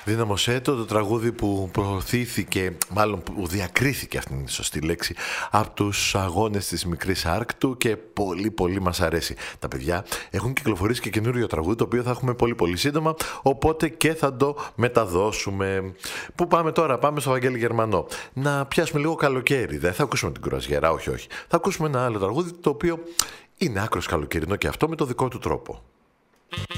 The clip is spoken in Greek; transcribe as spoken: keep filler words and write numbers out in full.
Δύναμωσέ το, το τραγούδι που προωθήθηκε, μάλλον που διακρίθηκε, αυτή είναι η σωστή λέξη, από τους αγώνες της Μικρής Άρκτου και πολύ πολύ μας αρέσει. Τα παιδιά έχουν κυκλοφορήσει και καινούριο τραγούδι, το οποίο θα έχουμε πολύ πολύ σύντομα, οπότε και θα το μεταδώσουμε. Πού πάμε τώρα? Πάμε στο Βαγγέλη Γερμανό. Να πιάσουμε λίγο καλοκαίρι. Δεν θα ακούσουμε την Κουραζιέρα, όχι όχι. Θα ακούσουμε ένα άλλο τραγούδι, το οποίο είναι άκρος καλοκαιρινό και αυτό με το δικό του τρόπο.